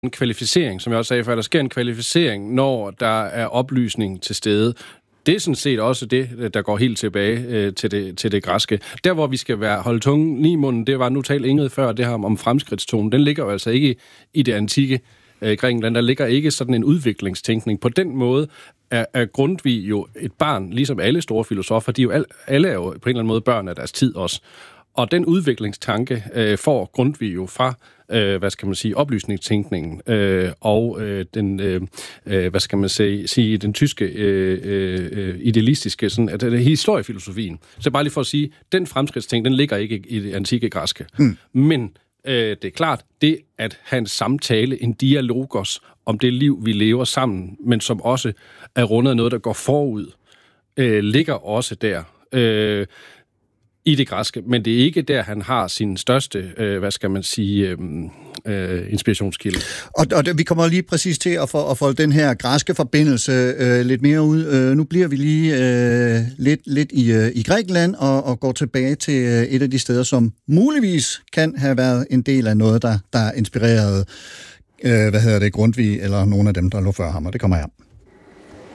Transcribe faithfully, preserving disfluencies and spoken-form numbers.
en kvalificering, som jeg også sagde før, der sker en kvalificering, når der er oplysning til stede. Det er sådan set også det, der går helt tilbage øh, til, det, til det græske. Der, hvor vi skal være holde tungen lige i munden, det var, nu talte Ingrid før, det her om fremskridtstonen. Den ligger jo altså ikke i det antikke øh, Grækenland. Der ligger ikke sådan en udviklingstænkning. På den måde er, er Grundtvig jo et barn, ligesom alle store filosofer. De er jo al, alle er jo på en eller anden måde børn af deres tid også. Og den udviklingstanke øh, får Grundtvig jo fra, øh, hvad skal man sige, oplysningstænkningen øh, og øh, den, øh, hvad skal man sige, sige den tyske øh, øh, idealistiske, sådan, at det er historiefilosofien. Så bare lige for at sige, den fremskridtstænkning, den ligger ikke i det antikke græske. Mm. Men øh, det er klart, det at have en samtale, en dialogos om det liv, vi lever sammen, men som også er rundet af noget, der går forud, øh, ligger også der. Øh, I det græske, men det er ikke der, han har sin største, øh, hvad skal man sige, øh, øh, inspirationskilde. Og, og vi kommer lige præcis til at, for, at folde den her græske forbindelse øh, lidt mere ud. Øh, nu bliver vi lige øh, lidt, lidt i, øh, i Grækenland og, og går tilbage til øh, et af de steder, som muligvis kan have været en del af noget, der, der inspirerede, øh, hvad hedder det, Grundtvig, eller nogle af dem, der lå før ham, og det kommer her.